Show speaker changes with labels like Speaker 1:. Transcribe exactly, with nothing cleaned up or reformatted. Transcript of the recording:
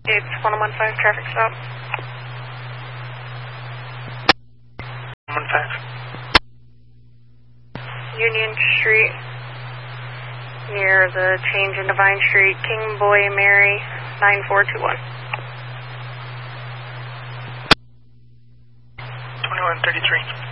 Speaker 1: It's one one five traffic stop.
Speaker 2: one five.
Speaker 1: Union Street, near the change in Divine Street, King Boy Mary, nine four two one.
Speaker 2: twenty-one thirty-three.